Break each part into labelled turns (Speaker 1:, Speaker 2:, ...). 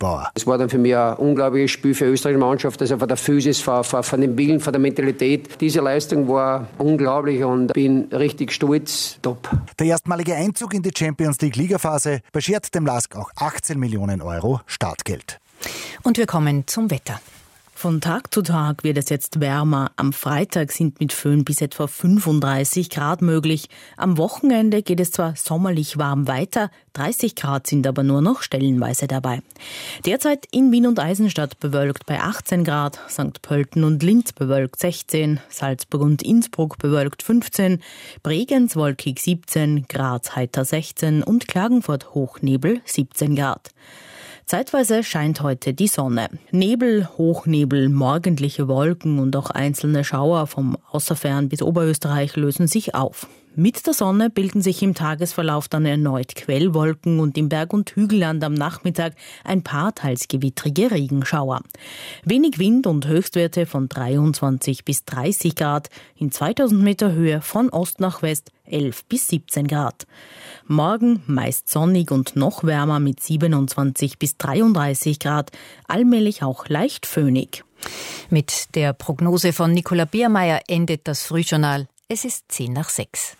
Speaker 1: Neubauer.
Speaker 2: Es war dann für mich ein unglaubliches Spiel für die österreichische Mannschaft, also von der Physis, von dem Willen, von der Mentalität. Diese Leistung war unglaublich und bin richtig stolz. Top.
Speaker 1: Der erstmalige Einzug in die Champions-League-Ligaphase beschert dem LASK auch 18 Millionen Euro Startgeld.
Speaker 3: Und wir kommen zum Wetter. Von Tag zu Tag wird es jetzt wärmer. Am Freitag sind mit Föhn bis etwa 35 Grad möglich. Am Wochenende geht es zwar sommerlich warm weiter, 30 Grad sind aber nur noch stellenweise dabei. Derzeit in Wien und Eisenstadt bewölkt bei 18 Grad, St. Pölten und Linz bewölkt 16, Salzburg und Innsbruck bewölkt 15, Bregenz wolkig 17, Graz heiter 16 und Klagenfurt Hochnebel 17 Grad. Zeitweise scheint heute die Sonne. Nebel, Hochnebel, morgendliche Wolken und auch einzelne Schauer vom Außerfern bis Oberösterreich lösen sich auf. Mit der Sonne bilden sich im Tagesverlauf dann erneut Quellwolken und im Berg- und Hügelland am Nachmittag ein paar teils gewittrige Regenschauer. Wenig Wind und Höchstwerte von 23 bis 30 Grad, in 2000 Meter Höhe von Ost nach West 11 bis 17 Grad. Morgen meist sonnig und noch wärmer mit 27 bis 33 Grad, allmählich auch leicht föhnig.
Speaker 4: Mit der Prognose von Nicola Biermeier endet das Frühjournal. Es ist 6:10.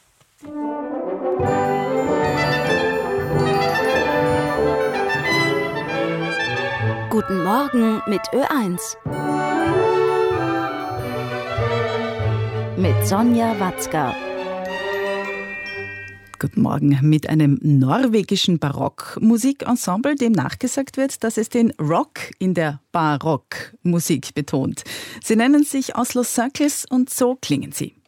Speaker 5: Guten Morgen mit Ö1. Mit Sonja Watzka.
Speaker 6: Guten Morgen. Mit einem norwegischen Barockmusikensemble, dem nachgesagt wird, dass es den Rock in der Barockmusik betont. Sie nennen sich Oslo Circles und so klingen sie.